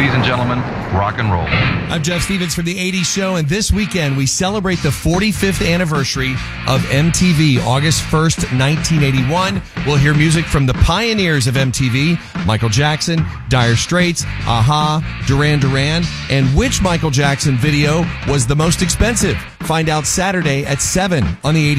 Ladies and gentlemen, rock and roll. I'm Jeff Stevens from The 80s Show, and this weekend we celebrate the 45th anniversary of MTV, August 1st, 1981. We'll hear music from the pioneers of MTV, Michael Jackson, Dire Straits, Aha, Duran Duran, and which Michael Jackson video was the most expensive? Find out Saturday at 7 on The 80s